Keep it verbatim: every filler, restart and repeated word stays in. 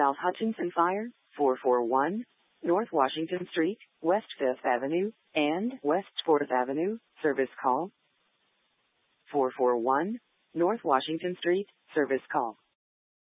South Hutchinson Fire, four four one North Washington Street, West fifth Avenue, and West fourth Avenue, service call. four four one North Washington Street, service call.